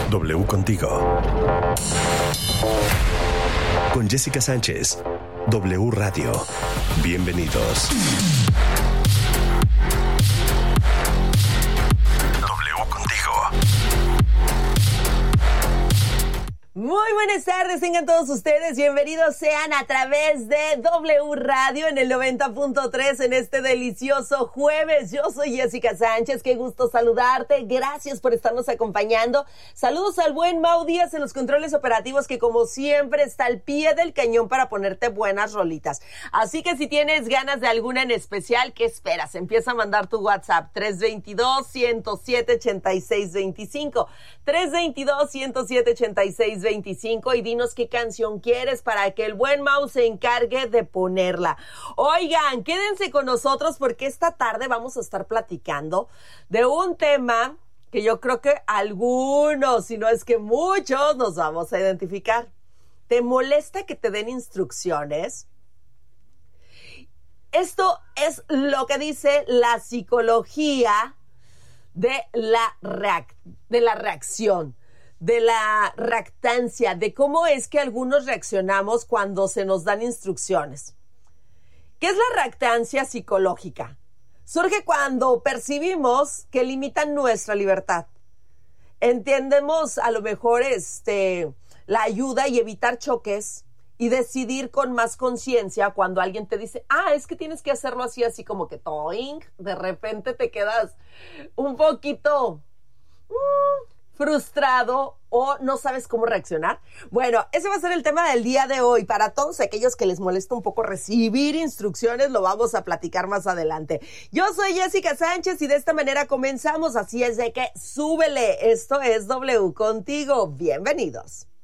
W contigo. Con Jessica Sánchez. W Radio. Bienvenidos. W contigo. Muy buenas tardes, tengan todos ustedes, bienvenidos sean a través de W Radio en el 90.3 en este delicioso jueves. Yo soy Jessica Sánchez, qué gusto saludarte, gracias por estarnos acompañando. Saludos al buen Mau Díaz en los controles operativos que como siempre está al pie del cañón para ponerte buenas rolitas. Así que si tienes ganas de alguna en especial, ¿qué esperas? Empieza a mandar tu WhatsApp 322-107-8625, 322-107-8625 y dinos qué canción quieres para que el buen Mau se encargue de ponerla. Oigan, quédense con nosotros porque esta tarde vamos a estar platicando de un tema que yo creo que algunos, si no es que muchos, nos vamos a identificar. ¿Te molesta que te den instrucciones? Esto es lo que dice la psicología de la reacción, de la reactancia, de cómo es que algunos reaccionamos cuando se nos dan instrucciones. ¿Qué es la reactancia psicológica? Surge cuando percibimos que limitan nuestra libertad. Entendemos a lo mejor la ayuda y evitar choques y decidir con más conciencia cuando alguien te dice, es que tienes que hacerlo así como que toing, de repente te quedas un poquito frustrado o no sabes cómo reaccionar. Bueno, ese va a ser el tema del día de hoy. Para todos aquellos que les molesta un poco recibir instrucciones, lo vamos a platicar más adelante. Yo soy Jessica Sánchez y de esta manera comenzamos, así es de que súbele. Esto es W contigo. Bienvenidos.